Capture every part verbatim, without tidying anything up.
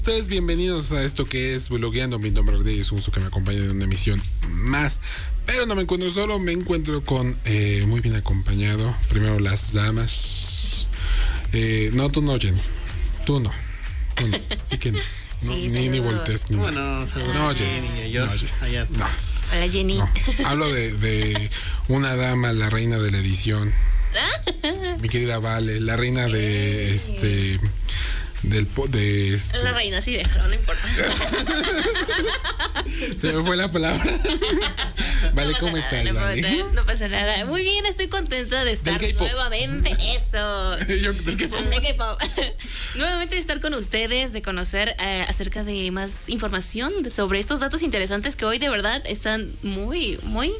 Ustedes bienvenidos a esto que es Blogueando. Mi nombre es Rey, es un gusto que me acompañen en una emisión más. Pero no me encuentro solo, me encuentro con eh, muy bien acompañado. Primero las damas. Eh, no, tú no, Jenny. Tú no. Tú no. Así que no. No, Sí, ni, ni voltees. Ni, bueno, saludos. no, Jenny. Yo, No, Jenny. allá. No. Hola, Jenny. No. Hablo de, de una dama, la reina de la edición. Mi querida Vale, la reina de este. Del po- de este. La reina sí déjalo, no importa. Se me fue la palabra. Vale, No ¿cómo pasa estás, nada, no, Vale? pasa, no pasa nada. Muy bien, estoy contenta de estar Del K-pop. nuevamente. Eso. Yo, del K-pop. De K-pop. Nuevamente de estar con ustedes, de conocer eh, acerca de más información de- sobre estos datos interesantes que hoy de verdad están muy, muy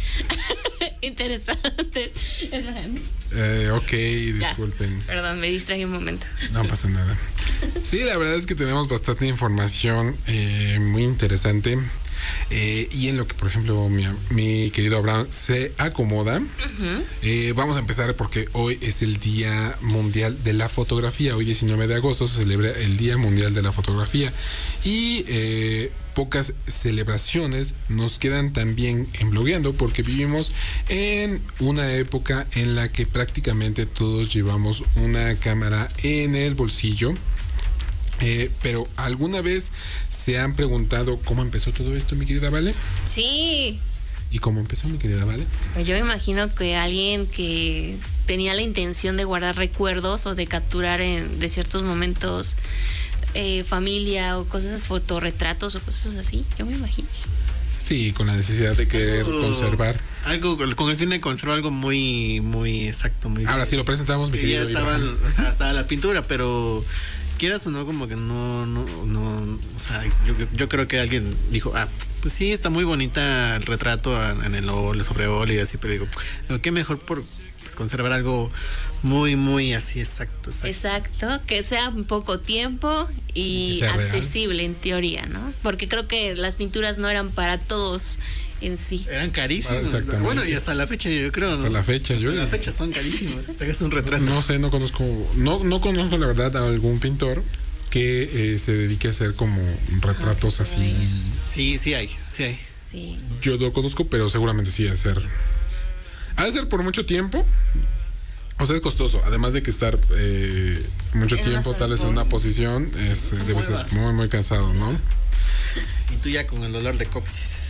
interesantes. Es verdad. Eh, ok, Ya. disculpen. Perdón, me distraje un momento. No pasa nada. Sí, la verdad es que tenemos bastante información eh, muy interesante. Eh, y en lo que, por ejemplo, mi, mi querido Abraham se acomoda, Ujú. eh, vamos a empezar porque hoy es el Día Mundial de la Fotografía. Hoy, diecinueve de agosto, se celebra el Día Mundial de la Fotografía. Y eh, pocas celebraciones nos quedan también en Blogueando porque vivimos en una época en la que prácticamente todos llevamos una cámara en el bolsillo. Eh, pero ¿alguna vez se han preguntado cómo empezó todo esto, mi querida Vale? Sí. ¿Y cómo empezó, mi querida Vale? Pues yo me imagino que alguien que tenía la intención de guardar recuerdos o de capturar en, de ciertos momentos eh, familia o cosas, fotorretratos o cosas así, yo me imagino. Sí, con la necesidad de querer Algo- conservar. Algo con con el fin de conservar algo muy, muy exacto, muy. Ahora sí lo presentamos, mi Que ya querido estaba, Abraham. o sea, estaba la pintura, pero quieras o no, como que no, no, no, o sea, yo, yo creo que alguien dijo, ah, pues sí, está muy bonita el retrato en en el óleo, sobre óleo y así, pero digo, qué mejor por pues, conservar algo muy, muy así, exacto, exacto. Exacto, que sea en poco tiempo y Que sea real. accesible en teoría, ¿no? Porque creo que las pinturas no eran para todos en sí. Eran Ah, carísimos. exactamente. Bueno, y hasta la fecha, yo creo, ¿no? Hasta la fecha, yo- Hasta la fecha son carísimos. Te hagas un retrato. No sé, no conozco, no, no conozco la verdad a algún pintor que eh, se dedique a hacer como retratos Ah, así. Sí, sí hay, sí hay. Sí. Yo no conozco, pero seguramente sí a hacer. Ha de ser por mucho tiempo. O sea, es costoso. Además de que estar eh, mucho En una tiempo sola tal vez en una pose. posición es, Se debe ser mueva. muy, muy cansado, ¿no? Y tú ya con el dolor de coxis.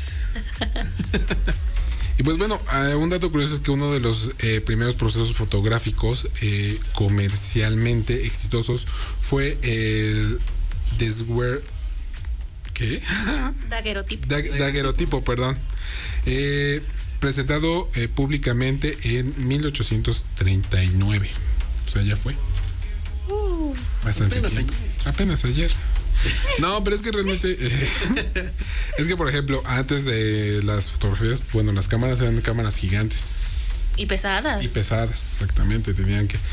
Y pues bueno, eh, un dato curioso es que uno de los eh, primeros procesos fotográficos eh, comercialmente exitosos fue el desguer... ¿Qué? Daguerrotipo. Dag- daguerrotipo, perdón. Eh, presentado eh, públicamente en mil ochocientos treinta y nueve. O sea, ya fue. Uh, Bastante apenas tiempo. Apenas ayer. No, pero es que realmente eh, es que por ejemplo antes de las fotografías, bueno, las cámaras eran cámaras gigantes y pesadas. y pesadas, exactamente, tenían que